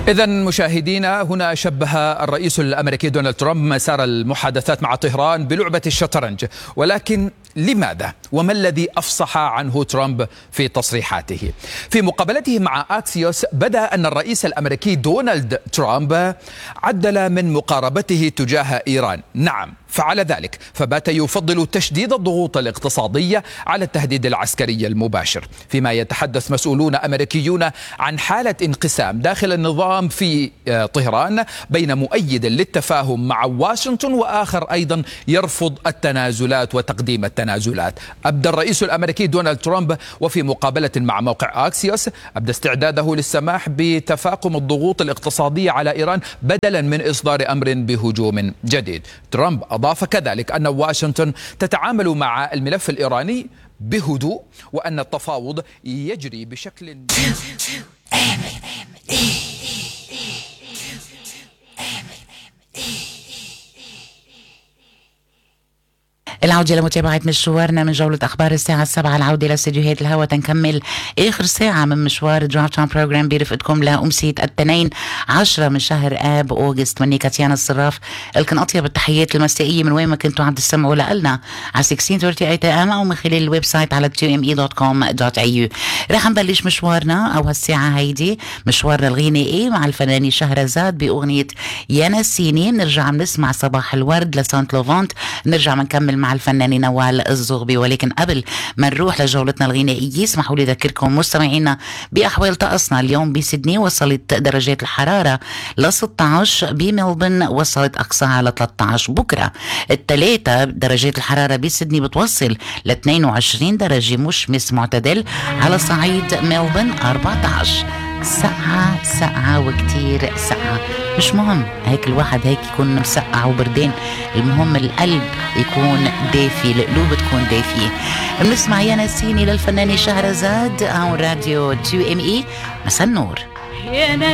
إذن مشاهدينا، هنا شبه الرئيس الأمريكي دونالد ترامب مسار المحادثات مع طهران بلعبة الشطرنج، ولكن لماذا؟ وما الذي أفصح عنه ترامب في تصريحاته؟ في مقابلته مع أكسيوس بدا أن الرئيس الأمريكي دونالد ترامب عدل من مقاربته تجاه إيران. نعم، فعل ذلك، فبات يفضل تشديد الضغوط الاقتصادية على التهديد العسكري المباشر، فيما يتحدث مسؤولون أمريكيون عن حالة انقسام داخل النظام في طهران بين مؤيد للتفاهم مع واشنطن وآخر أيضا يرفض التنازلات وتقديم التنازلات. أبدى الرئيس الأمريكي دونالد ترامب وفي مقابلة مع موقع أكسيوس أبدى استعداده للسماح بتفاقم الضغوط الاقتصادية على إيران بدلا من إصدار أمر بهجوم جديد. ترامب أضاف كذلك أن واشنطن تتعامل مع الملف الإيراني بهدوء، وأن التفاوض يجري بشكل العودة لمتابعة مشوارنا من جولة أخبار الساعة 7، العودة لاستديوهات الهواء تنكمل آخر ساعة من مشوار درايف تايم بروجرام برفقتكم لأمسية الاثنين 10 من شهر آب أوغست. مني كاتيانا الصراف، لكن أطيب التحيات المسائية من وين ما كنتوا عم تستمعوا لنا على 1638 AM أو من خلال الويب سايت على 2me.com.au. رح نبلش مشوارنا أو هالساعة هيدي مشوارنا الغنائي مع الفنانة شهرزاد بأغنية يا نسيني. نرجع نسمع صباح الورد لسانت لوفانت، نرجع نكمل مع الفنانة نوال الزغبي. ولكن قبل ما نروح لجولتنا الغنائية اسمحوا لي أذكركم مستمعينا بأحوال طقسنا. اليوم بسيدني وصلت درجات الحرارة ل 16، بملبن وصلت أقصاها ل 13. بكرة الثلاثة درجات الحرارة بسيدني بتوصل ل 22 درجة مشمس معتدل، على صعيد ملبن 14. سقعة وكتير سقعة. مش مهم هيك الواحد هيك يكون مسقع وبردين، المهم القلب يكون دافي، القلوب تكون دافية. بنسمع يا نسيني للفنانة شهرزاد عن راديو 2ME. مساء النور.